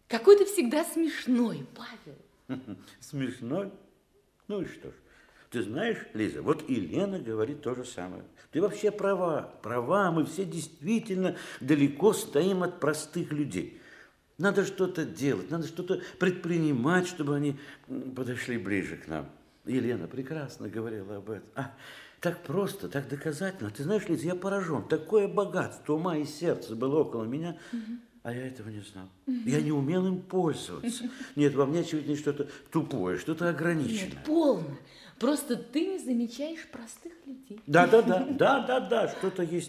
Какой ты всегда смешной, Павел. Смешной? Ну и что ж. Ты знаешь, Лиза, вот и Лена говорит то же самое. Ты вообще права, мы все действительно далеко стоим от простых людей. Надо что-то делать, надо что-то предпринимать, чтобы они подошли ближе к нам. И Лена прекрасно говорила об этом. Так просто, так доказательно. Ты знаешь, Лиза, я поражен. Такое богатство ума и сердца было около меня, а я этого не знал. Я не умел им пользоваться. Нет, во мне, очевидно, что-то тупое, что-то ограниченное. Нет, полно. Просто ты не замечаешь простых людей. Да, что-то есть.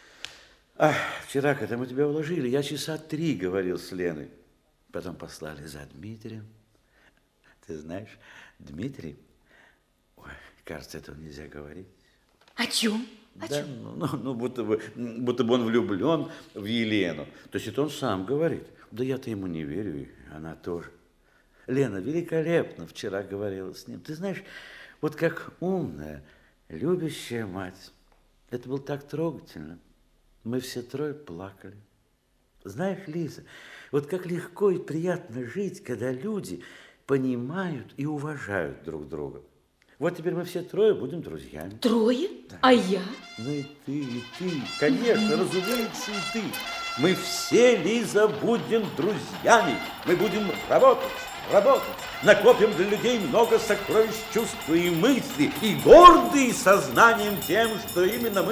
Вчера, когда мы тебя уложили, я часа 3 говорил с Леной. Потом послали за Дмитрием. Ты знаешь, Дмитрий, кажется, этого нельзя говорить. О чем? Будто бы он влюблен в Елену. То есть это он сам говорит. Да я-то ему не верю, и она тоже. Лена великолепно вчера говорила с ним. Ты знаешь, вот как умная, любящая мать. Это было так трогательно. Мы все трое плакали. Знаешь, Лиза, вот как легко и приятно жить, когда люди понимают и уважают друг друга. Вот теперь мы все трое будем друзьями. Трое? Да. А я? Ну и ты, конечно, разумеется, и ты. Мы все, Лиза, будем друзьями. Мы будем работать, накопим для людей много сокровищ чувства и мысли, и гордые сознанием тем, что именно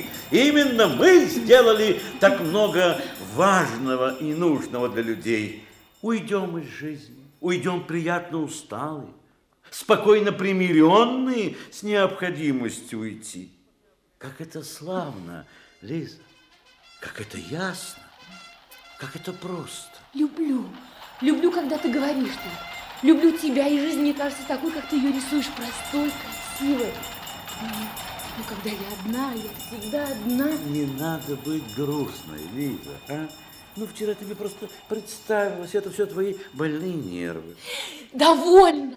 мы сделали так много важного и нужного для людей. Уйдем из жизни, уйдем приятно усталые, спокойно примиренные с необходимостью уйти. Как это славно, Лиза, как это ясно, как это просто. Люблю, когда ты говоришь так. Люблю тебя, и жизнь мне кажется такой, как ты ее рисуешь, простой, красивой. Но когда я одна, я всегда одна. Не надо быть грустной, Лиза, а? Ну, вчера тебе просто представилось, это все твои больные нервы. Довольно.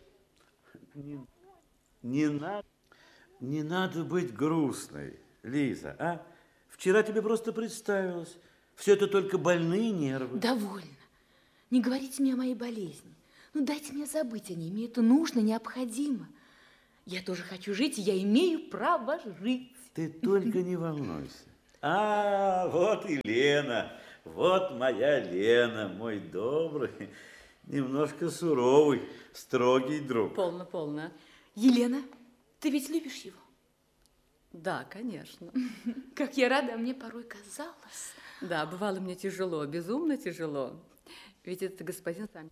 Не надо быть грустной, Лиза, а? Вчера тебе просто представилось. Все это только больные нервы. Довольно. Не говорите мне о моей болезни. Ну, дайте мне забыть о ней. Мне это нужно, необходимо. Я тоже хочу жить, и я имею право жить. Ты только не волнуйся. Вот и Лена. Вот моя Лена, мой добрый, немножко суровый, строгий друг. Полно. Елена, ты ведь любишь его? Да, конечно. Как я рада, мне порой казалось. Да, бывало мне тяжело, безумно тяжело. Ведь этот господин сам...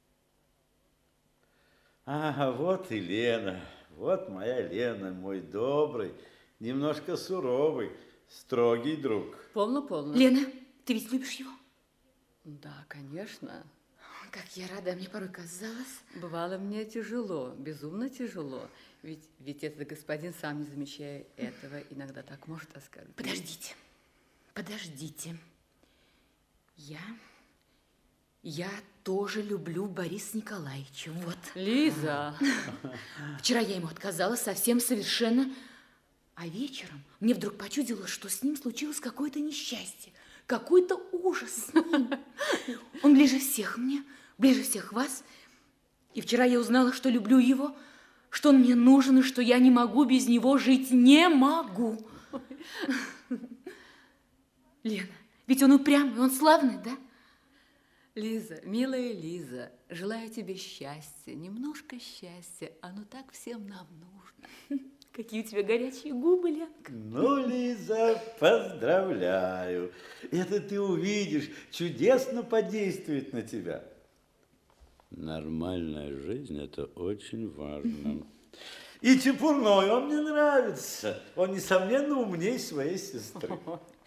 Вот и Лена, вот моя Лена, мой добрый, немножко суровый, строгий друг. Полно. Лена, ты ведь любишь его? Да, конечно. Как я рада, мне порой казалось. Бывало мне тяжело, безумно тяжело. Ведь этот господин, сам не замечая этого, иногда так может оскорбить. Подождите. Я тоже люблю Бориса Николаевича, вот. Лиза! Вчера я ему отказала совсем совершенно, а вечером мне вдруг почудилось, что с ним случилось какое-то несчастье, какой-то ужас с ним. Он ближе всех мне, ближе всех вас, и вчера я узнала, что люблю его, что он мне нужен, и что я не могу без него жить, не могу. Лена, ведь он упрямый, он славный, да? Лиза, милая Лиза, желаю тебе счастья, немножко счастья, оно так всем нам нужно. Какие у тебя горячие губы, Ленка. Ну, Лиза, поздравляю. Это ты увидишь, чудесно подействует на тебя. Нормальная жизнь – это очень важно. И Чепурной, он мне нравится. Он, несомненно, умнее своей сестры.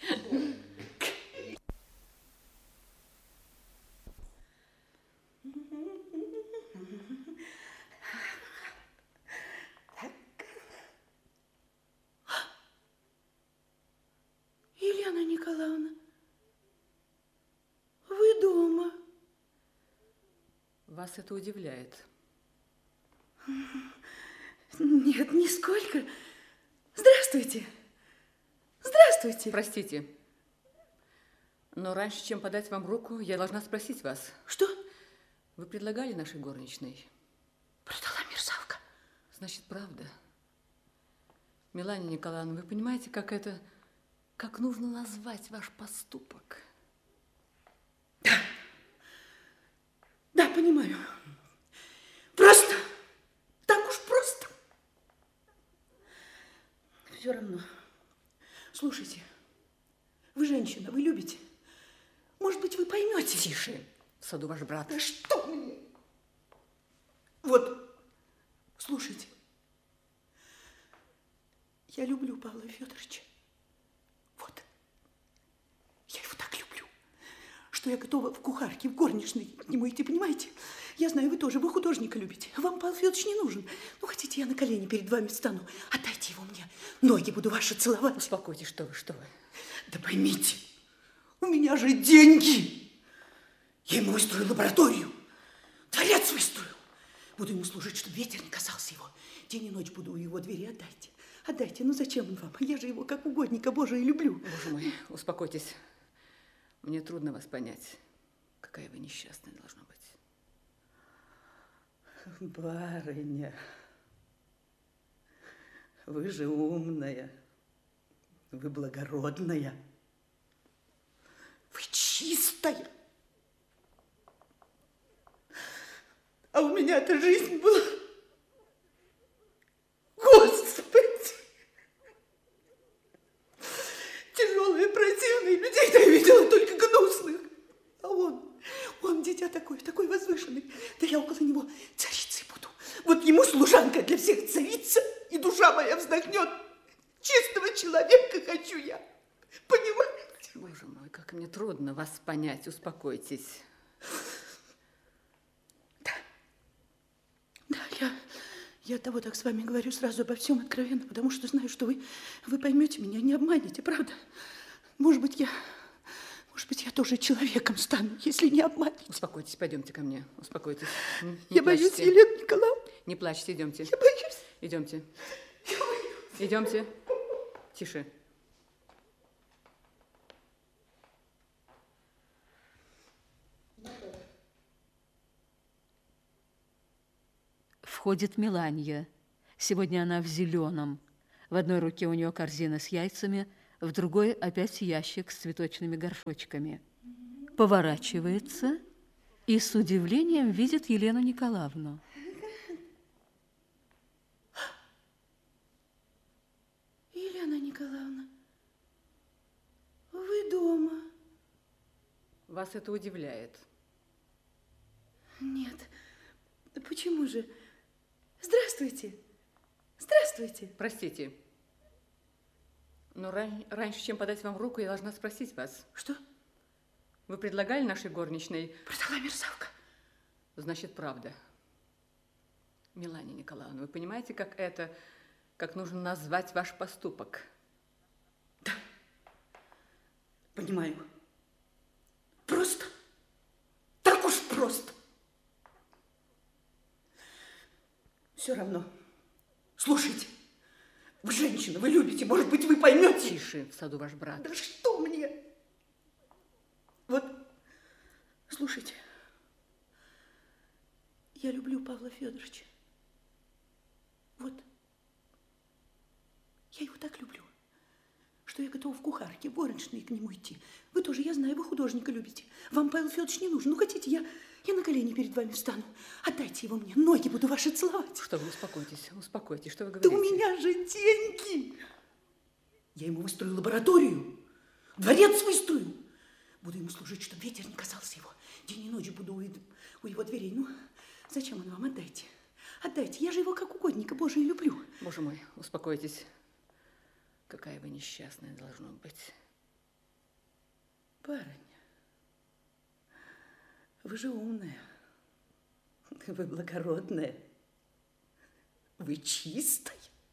Елена Николаевна, вы дома? Вас это удивляет? Нет, нисколько. Здравствуйте. Здравствуйте. Простите, но раньше, чем подать вам руку, я должна спросить вас. Что? Вы предлагали нашей горничной? Продала мерзавка. Значит, правда. Мелания Николаевна, вы понимаете, как нужно назвать ваш поступок? Да, понимаю. Просто. Так уж просто. Все равно. Слушайте, вы женщина, вы любите. Может быть, вы поймете. Тише. В саду ваш брат. Да что мне? Вот, слушайте. Я люблю Павла Федоровича. Вот. Я его так люблю, что я готова в кухарке, в горничной к нему идти, понимаете? Я знаю, вы тоже, вы художника любите. Вам Павел Федорович не нужен. Ну, хотите, я на колени перед вами встану. Отдайте его мне. Ноги буду ваши целовать. Успокойтесь, что вы. Да поймите, у меня же деньги. Я ему выстрою лабораторию. Дворец выстрою. Буду ему служить, чтобы ветер не касался его. День и ночь буду у его двери. Отдайте. Отдайте. Ну, зачем он вам? Я же его как угодника Божия люблю. Боже мой, успокойтесь. Мне трудно вас понять. Какая вы несчастная должна быть. Барыня, вы же умная, вы благородная, вы чистая. А у меня-то жизнь была. Господи! Тяжелые, противные, людей-то я видела только гнусных. А он дитя такой возвышенный. Да я около него царицей буду. Вот ему служанка для всех царица, и душа моя вздохнет. Чистого человека хочу я. Понимаете? Боже мой, как мне трудно вас понять. Успокойтесь. Да, я того так с вами говорю сразу обо всем откровенно, потому что знаю, что вы поймете меня, не обманете, правда? Может быть, я тоже человеком стану, если не обманете. Успокойтесь, пойдемте ко мне. Успокойтесь. Я боюсь, Елена Николаевна. Не плачьте, идемте. Я боюсь. Идемте. Я боюсь. Идемте. Тише. Входит Мелания. Сегодня она в зеленом. В одной руке у нее корзина с яйцами, в другой опять ящик с цветочными горшочками. Поворачивается и с удивлением видит Елену Николаевну. Елена Николаевна, вы дома? Вас это удивляет? Нет. Почему же? Здравствуйте. Здравствуйте. Простите. Но раньше, чем подать вам руку, я должна спросить вас. Что? Вы предлагали нашей горничной? Продала мерзавка. Значит, правда. Мелания Николаевна, вы понимаете, как нужно назвать ваш поступок? Да. Понимаю. Просто. Так уж просто. Все равно. Слушайте. Вы женщина, вы любите, может быть, вы поймете. Тише, в саду ваш брат. Да что мне? Вот, слушайте, я люблю Павла Федоровича. Вот, я его так люблю, что я готова в кухарке, в горничной к нему идти. Вы тоже, я знаю, вы художника любите. Вам Павел Федорович не нужен. Ну, хотите, я на колени перед вами встану. Отдайте его мне, ноги буду ваши целовать. Что вы, успокойтесь, что вы говорите? Да у меня же деньги. Я ему выстрою лабораторию, дворец выстрою. Буду ему служить, чтобы ветер не касался его. День и ночь буду у его дверей. Ну, зачем он вам? Отдайте. Отдайте. Я же его как угодника Божия люблю. Боже мой, успокойтесь. Какая вы несчастная должна быть. Барыня, вы же умная. Вы благородная. Вы чистая.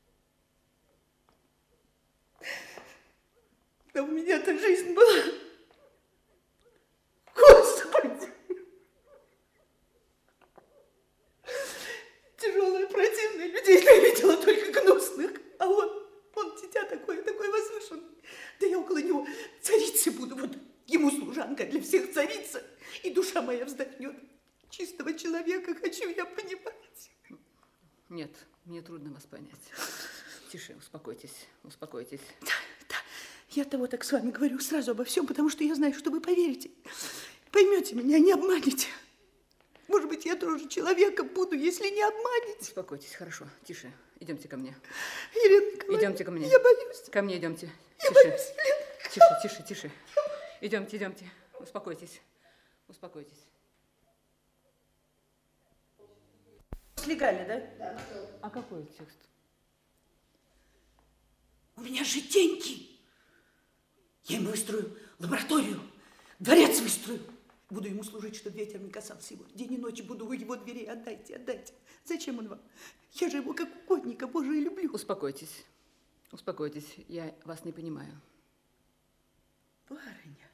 Да у меня-то жизнь была. Господи! Тяжелые, противные людей я видела только гнусных. А он дитя такой возвышенный. Да я около него царицей буду. Вот ему служанка для всех царица. И душа моя вздохнет. чистого человека хочу я понимать. Нет, мне трудно вас понять. Тише, успокойтесь, успокойтесь. Да, да, я того так с вами говорю сразу обо всем, потому что я знаю, что вы поверите. Поймете меня, не обманете. Может быть, я тоже человеком буду, если не обманете. Успокойтесь, хорошо, тише. Идемте ко мне. Елена Николаевна, идемте ко мне. Я боюсь. Ко мне идемте. Я Тише. боюсь, Елена. Тише, тише, тише. Идемте, идемте. Успокойтесь. Успокойтесь. Слегали, да? А какой текст? У меня же деньги. Я ему выстрою лабораторию, дворец выстрою. Буду ему служить, чтобы ветер не касался его. День и ночь буду у его дверей. Отдайте, отдайте. Зачем он вам? Я же его как угодника Божия люблю. Успокойтесь. Успокойтесь. Я вас не понимаю. Барыня.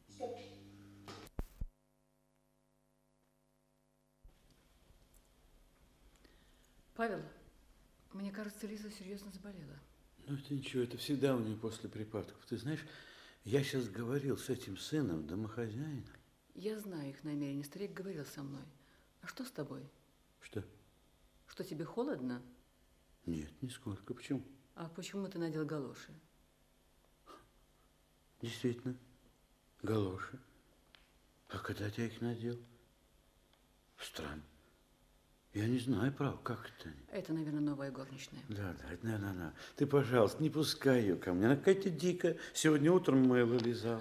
Павел, мне кажется, Лиза серьезно заболела. Ну, это ничего, это всегда у нее после припадков. Ты знаешь, я сейчас говорил с этим сыном домохозяина. Я знаю их намерения. Старик говорил со мной. А что с тобой? Что? Что, тебе холодно? Нет, нисколько. Почему? А почему ты надел галоши? Действительно, галоши. А когда я их надел? Странно. Я не знаю, право, как это? Это, наверное, новая горничная. Да, это, наверное, она. Ты, пожалуйста, не пускай ее ко мне. Она какая-то дикая. Сегодня утром мыло лизала.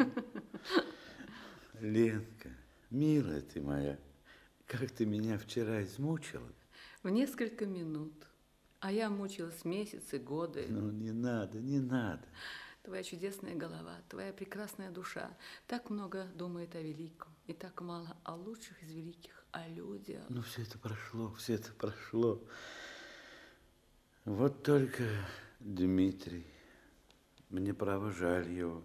Ленка, милая ты моя, как ты меня вчера измучила. В несколько минут. А я мучилась месяцы, годы. Ну, не надо, не надо. Твоя чудесная голова, твоя прекрасная душа так много думает о великом и так мало о лучших из великих, о людях. Ну, все это прошло, все это прошло. Вот только Дмитрий, мне, право, жаль его.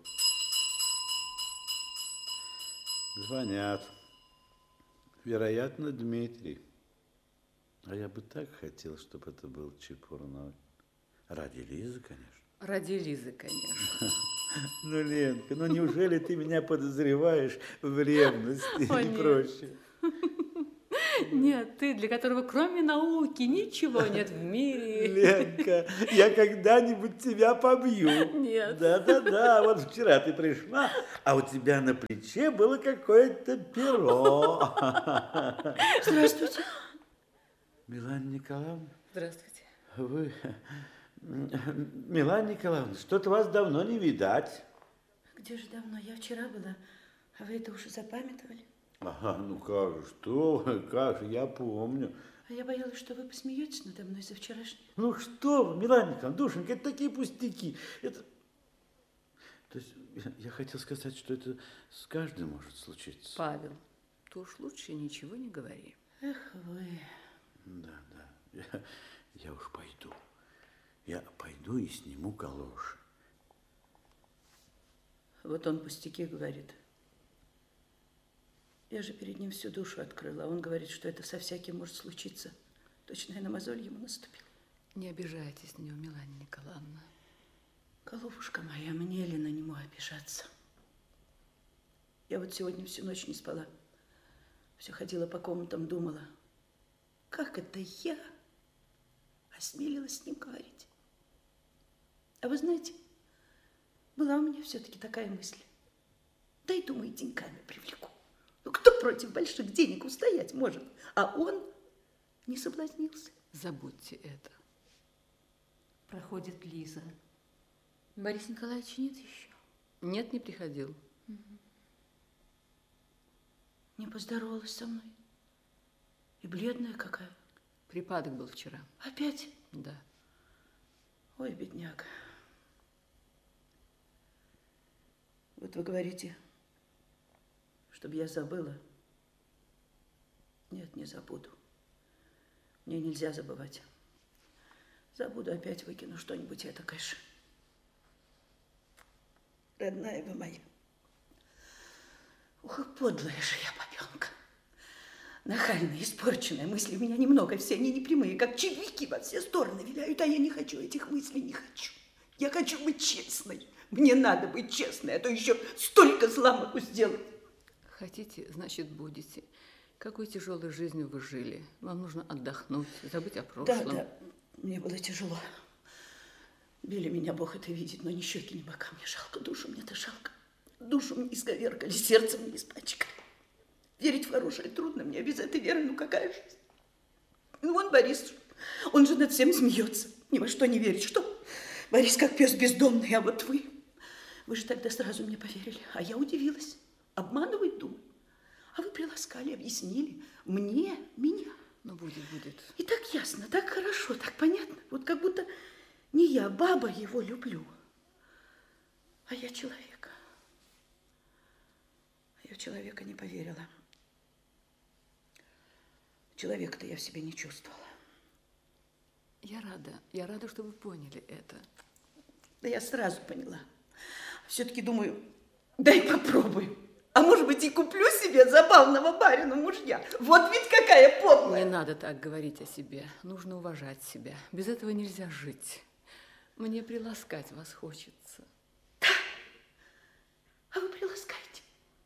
Звонят. Вероятно, Дмитрий. А я бы так хотел, чтобы это был Чепурной. Ради Лизы, конечно. Ради Лизы, конечно. Ну, Ленка, ну неужели ты меня подозреваешь в ревности? О, Не нет. проще. Нет, ты, для которого кроме науки ничего нет в мире. Ленка, я когда-нибудь тебя побью. Нет. Да-да-да, вот вчера ты пришла, а у тебя на плече было какое-то перо. Здравствуйте. Милана Николаевна, Здравствуйте. вы... Милана Николаевна, что-то вас давно не видать. Где же давно? Я вчера была, а вы это уже запамятовали? Ага, ну как же, что вы, как же, я помню. А я боялась, что вы посмеетесь надо мной за вчерашнее. Ну что вы, Милана Николаевна, душенька, это такие пустяки. Это... То есть я хотел сказать, что это с каждым может случиться. Павел, ты уж лучше ничего не говори. Эх вы. Да, я уж пойду. Я пойду и сниму галоши. Вот он пустяки говорит. Я же перед ним всю душу открыла, а он говорит, что это со всяким может случиться. Точно я на мозоль ему наступила. Не обижайтесь на него, Милана Николаевна. Головушка моя, мне ли на него обижаться? Я вот сегодня всю ночь не спала. Все ходила по комнатам, думала, как это я осмелилась с ним говорить. А вы знаете, была у меня все-таки такая мысль. Дай, думаю, деньгами привлеку. Ну, кто против больших денег устоять может? А он не соблазнился. Забудьте это. Проходит Лиза. Борис Николаевич нет еще? Нет, не приходил. Не поздоровалась со мной. И бледная какая. Припадок был вчера. Опять? Да. Ой, бедняга. Вот вы говорите, чтобы я забыла. Нет, не забуду. Мне нельзя забывать. Забуду, опять выкину что-нибудь этакое же. Родная вы моя. Ух, и подлая же я бабенка. Нахальная, испорченная, мысли у меня немного, все они непрямые, как червяки во все стороны виляют, а я не хочу этих мыслей, не хочу. Я хочу быть честной. Мне надо быть честной, а то еще столько зла могу сделать. Хотите, значит, будете. Какой тяжелой жизнью вы жили. Вам нужно отдохнуть, забыть о прошлом. Да, мне было тяжело. Били меня, Бог это видит, но ни щеки, ни бока. Мне жалко, душу мне-то жалко. Душу мне исковеркали, сердце мне испачкали. Верить в хорошее трудно мне, без этой веры, ну какая жизнь? Ну вон Борис, он же над всем смеется, ни во что не верит. Что? Борис как пес бездомный, а вот вы же тогда сразу мне поверили. А я удивилась. Обманывать, думаю. А вы приласкали, объяснили мне, меня. Ну, будет. И так ясно, так хорошо, так понятно. Вот как будто не я, баба, его люблю, а я человека. А я в человека не поверила. Человека-то я в себе не чувствовала. Я рада, что вы поняли это. Да я сразу поняла. Все-таки думаю, дай попробую. А может быть, и куплю себе забавного барина мужья. Вот ведь какая подлая. Не надо так говорить о себе. Нужно уважать себя. Без этого нельзя жить. Мне приласкать вас хочется. Да. А вы приласкайте.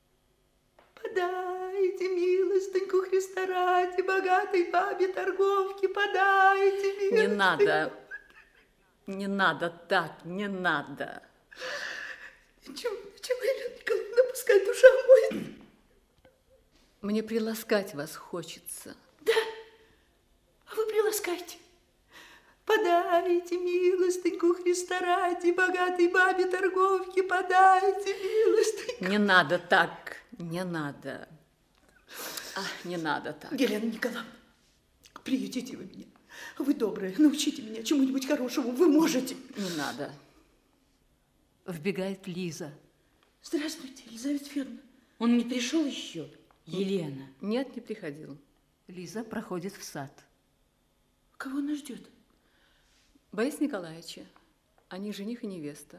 Подайте милостыньку Христа ради, богатой бабе торговки, подайте милостыньку. Не надо так, не надо. Чего, Елена Николаевна, пускай душа моет. Мне приласкать вас хочется. Да, а вы приласкайте. Подайте милостыньку Христа ради, богатой бабе торговки, подайте милостыньку. Не надо так, не надо. Не надо так. Елена Николаевна, приютите вы меня. Вы добрая, научите меня чему-нибудь хорошему, вы можете. Не надо. Вбегает Лиза. Здравствуйте, Елизавета Федоровна. Он не пришел еще, Елена? Нет, не приходил. Лиза проходит в сад. Кого она ждет? Бориса Николаевича. Они жених и невеста.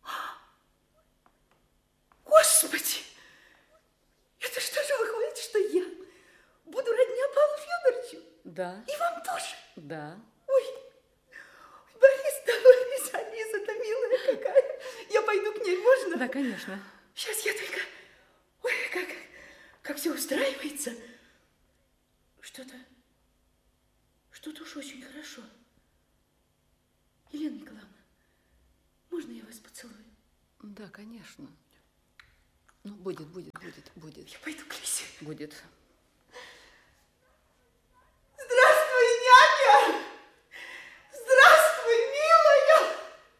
Господи! Это что же выходит, что я буду родня Павлу Федоровичу? Да. И вам тоже? Да. Ой, Борис, Борис, Алиса-то милая какая. Я пойду к ней, можно? Да, конечно. Сейчас я только... Ой, как все устраивается. Что-то уж очень хорошо. Елена Николаевна, можно я вас поцелую? Да, конечно. Ну, будет. Я пойду к Лизе. Будет. Здравствуй, няня! Здравствуй, милая!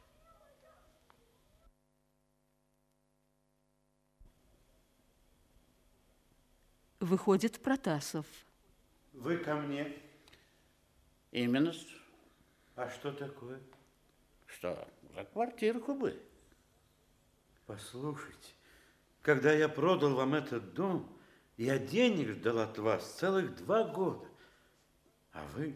Выходит Протасов. Вы ко мне? Именно. А что такое? Что, за квартирку бы? Послушайте, когда я продал вам этот дом, я денег ждал от вас целых 2 года. А вы...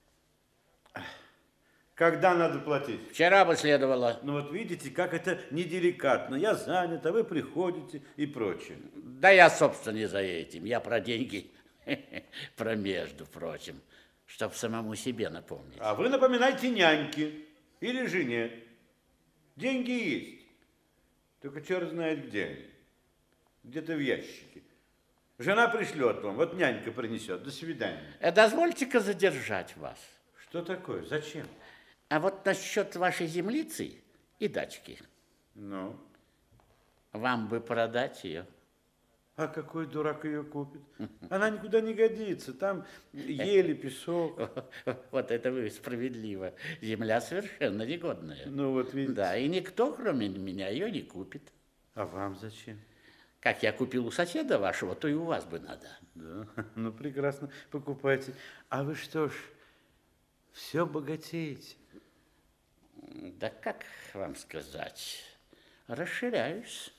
Когда надо платить? Вчера бы следовало. Ну вот видите, как это неделикатно. Я занят, а вы приходите и прочее. Да я, собственно, не за этим. Я про деньги, про между прочим, чтоб самому себе напомнить. А вы напоминайте няньке или жене. Деньги есть. Только черт знает где они. Где-то в ящике. Жена пришлет вам, вот нянька принесет. До свидания. Дозвольте-ка задержать вас. Что такое? Зачем? А вот насчет вашей землицы и дачки. Ну? Вам бы продать ее. А какой дурак ее купит? Она никуда не годится. Там ели, песок. Вот это вы справедливо. Земля совершенно негодная. Ну вот видите. Да, и никто, кроме меня, ее не купит. А вам зачем? Как я купил у соседа вашего, то и у вас бы надо. Да, ну прекрасно, покупайте. А вы что ж, все богатеете? Да как вам сказать, расширяюсь.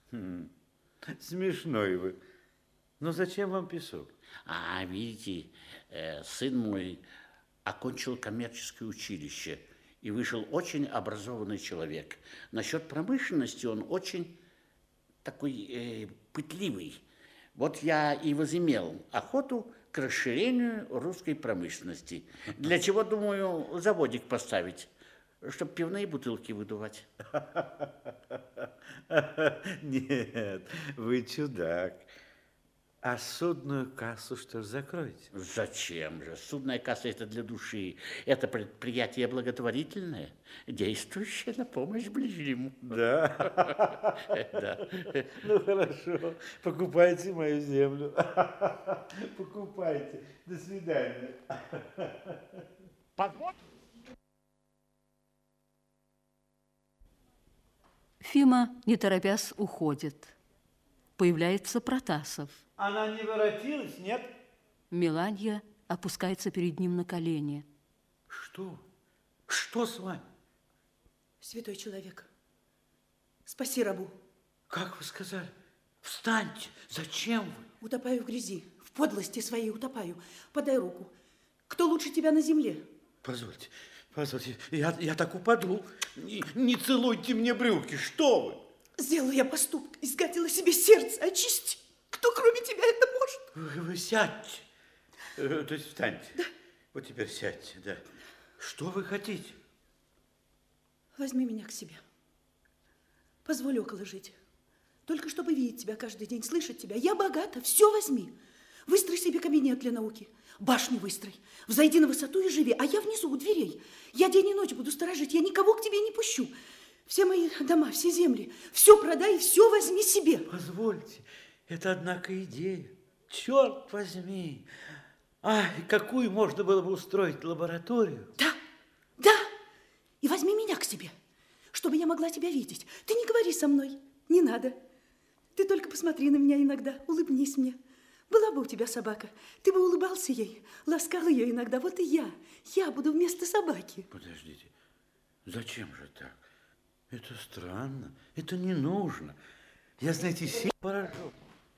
Смешной вы. Но зачем вам песок? А, видите, сын мой окончил коммерческое училище и вышел очень образованный человек. Насчет промышленности он очень такой пытливый. Вот я и возымел охоту к расширению русской промышленности. Для чего, думаю, заводик поставить, чтобы пивные бутылки выдувать. Нет, вы чудак. А судную кассу что ж закроете? Зачем же? Судная касса – это для души. Это предприятие благотворительное, действующее на помощь ближнему. Да? Да. Ну, хорошо. Покупайте мою землю. Покупайте. До свидания. Фима, не торопясь, уходит. Появляется Протасов. Она не воротилась, нет? Меланья опускается перед ним на колени. Что? Что с вами? Святой человек, спаси рабу. Как вы сказали? Встаньте. Зачем вы? Утопаю в грязи, в подлости своей утопаю. Подай руку. Кто лучше тебя на земле? Позвольте, позвольте, я так упаду. Не целуйте мне брюки, что вы? Сделала я поступок, изгадила себе сердце, очисти. Кто кроме тебя это может? Вы сядьте. То есть встаньте. Да. Вот теперь сядьте, да. Что вы хотите? Возьми меня к себе. Позволь около жить. Только чтобы видеть тебя каждый день, слышать тебя. Я богата, все возьми. Выстрой себе кабинет для науки. Башню выстрой. Взойди на высоту и живи. А я внизу у дверей. Я день и ночь буду сторожить. Я никого к тебе не пущу. Все мои дома, все земли. Все продай и все возьми себе. Позвольте. Это, однако, идея. Черт возьми. Ай, какую можно было бы устроить лабораторию? Да, да. И возьми меня к себе, чтобы я могла тебя видеть. Ты не говори со мной. Не надо. Ты только посмотри на меня иногда. Улыбнись мне. Была бы у тебя собака, ты бы улыбался ей, ласкал ее иногда. Вот и я. Я буду вместо собаки. Подождите. Зачем же так? Это странно. Это не нужно. Я, знаете, сильно поражен.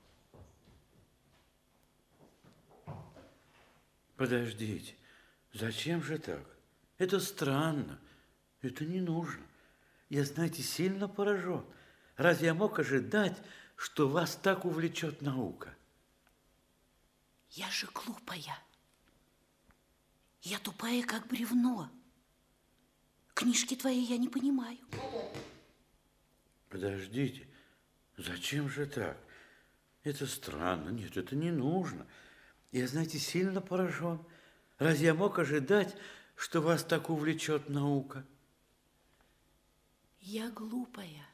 Подождите. Зачем же так? Это странно. Это не нужно. Я, знаете, сильно поражен. Разве я мог ожидать, что вас так увлечет наука? Я же глупая. Я тупая, как бревно. Книжки твои я не понимаю. Подождите. Зачем же так? Это странно. Нет, это не нужно. Я, знаете, сильно поражен. Разве я мог ожидать, что вас так увлечет наука? Я глупая.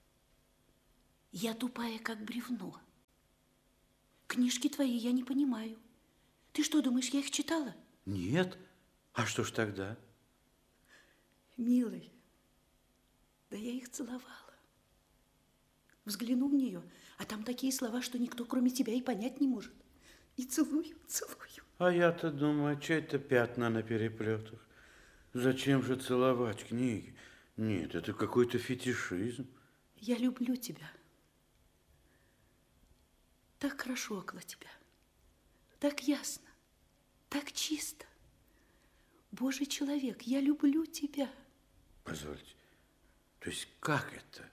Я тупая, как бревно. Книжки твои я не понимаю. Ты что, думаешь, я их читала? Нет. А что ж тогда? Милый, да я их целовала. Взгляну в нее, а там такие слова, что никто, кроме тебя, и понять не может. И целую, целую. А я-то думаю, что это пятна на переплетах? Зачем же целовать книги? Нет, это какой-то фетишизм. Я люблю тебя. Так хорошо около тебя. Так ясно. Так чисто. Божий человек, я люблю тебя. Позвольте, то есть как это?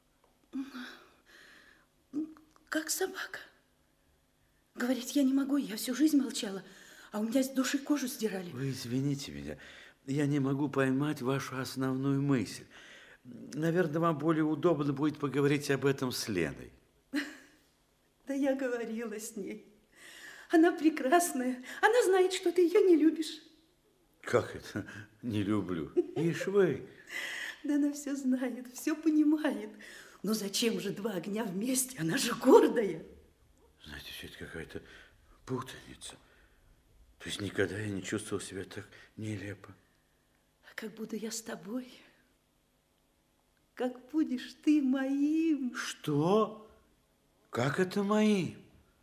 Как собака. Говорить я не могу, я всю жизнь молчала, а у меня с души кожу сдирали. Вы извините меня, я не могу поймать вашу основную мысль. Наверное, вам более удобно будет поговорить об этом с Леной. Да я говорила с ней. Она прекрасная, она знает, что ты ее не любишь. Как это? Не люблю. Ишь вы. Да она все знает, все понимает. Но зачем же два огня вместе? Она же гордая. Знаете, все это какая-то путаница. То есть никогда я не чувствовал себя так нелепо. А как буду я с тобой? Как будешь ты моим? Что? Как это моим?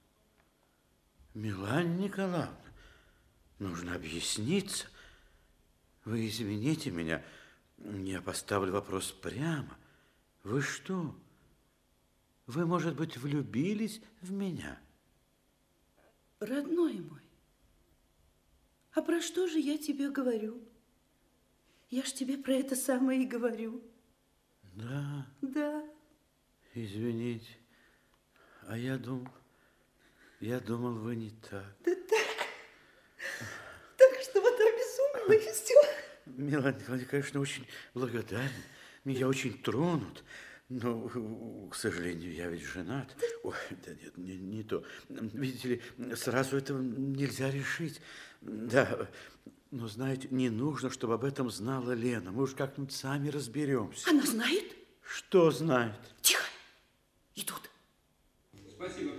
Мелания Николаевна, нужно объясниться. Вы извините меня, я поставлю вопрос прямо. Вы что? Вы, может быть, влюбились в меня? Родной мой, а про что же я тебе говорю? Я ж тебе про это самое и говорю. Да. Да. Извините, а я думал, вы не так. Да так. Так что вот обезумела и все. Мелания Николаевна, конечно, очень благодарен. Я очень тронут. Ну, к сожалению, я ведь женат. Ой, да нет, не то. Видите ли, сразу этого нельзя решить. Да, но, знаете, не нужно, чтобы об этом знала Лена. Мы уж как-нибудь сами разберемся. Она знает? Что знает? Тихо, идут. Спасибо.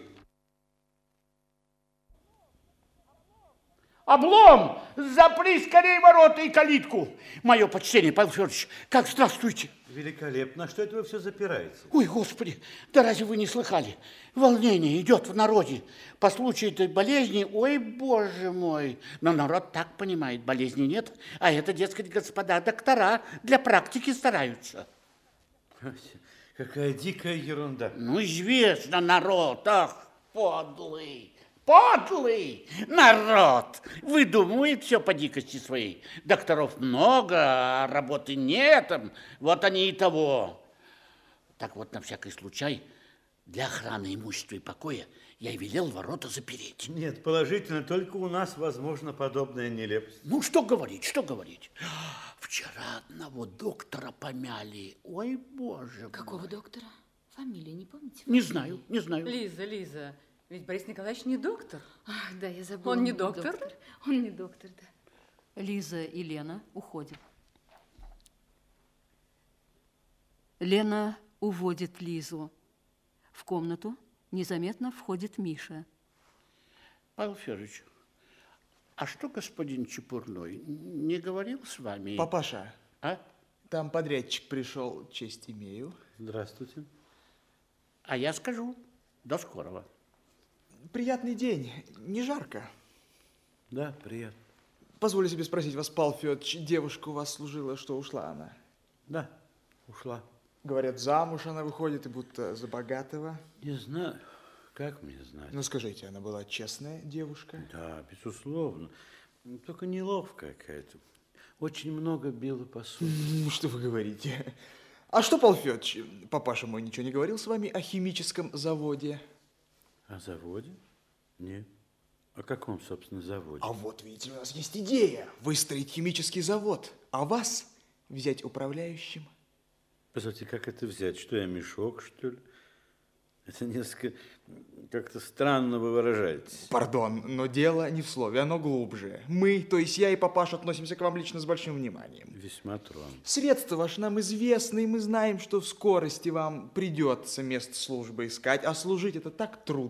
Облом! Запри скорее ворота и калитку. Мое почтение, Павел Федорович. Как здравствуйте. Великолепно. А что это вы все запираете? Ой, Господи, да разве вы не слыхали? Волнение идет в народе по случаю этой болезни. Ой, Боже мой. Но народ так понимает, болезни нет. А это, дескать, господа доктора для практики стараются. Какая дикая ерунда. Ну, известно, народ. Ах, подлый. Подлый народ! Выдумывает все по дикости своей. Докторов много, а работы нет. Вот они и того. Так вот, на всякий случай, для охраны имущества и покоя я и велел ворота запереть. Нет, положительно, только у нас возможно подобная нелепость. Ну, что говорить, что говорить. Вчера одного доктора помяли. Ой, Боже мой. Какого доктора? Фамилию не помните? Не знаю, не знаю. Лиза, ведь Борис Николаевич не доктор. Ах, да, я забыла. Он не доктор? Он не доктор, да. Лиза и Лена уходят. Лена уводит Лизу. В комнату незаметно входит Миша. Павел Федорович, а что господин Чепурной не говорил с вами? Папаша, А? там подрядчик пришел, честь имею. Здравствуйте. А я скажу, до скорого. Приятный день, не жарко. Да, приятно. Позволю себе спросить вас, Павел Федорович, девушка у вас служила, что ушла она? Да, ушла. Говорят, замуж она выходит, и будто за богатого. Не знаю, как мне знать. Ну, скажите, она была честная девушка? Да, безусловно. Только неловкая какая-то. Очень много била посуды. Ну, что вы говорите? А что, Павел Федорович, папаша мой ничего не говорил с вами о химическом заводе? О заводе? Нет. О каком, собственно, заводе? А вот, видите, у нас есть идея выстроить химический завод, а вас взять управляющим. Позвольте, как это взять? Что, я мешок, что ли? Это несколько как-то странно вы выражаетесь. Пардон, но дело не в слове, оно глубже. Мы, то есть я и папаша, относимся к вам лично с большим вниманием. Весьма тронут. Средства ваши нам известны, и мы знаем, что в скорости вам придется место службы искать, а служить это так трудно.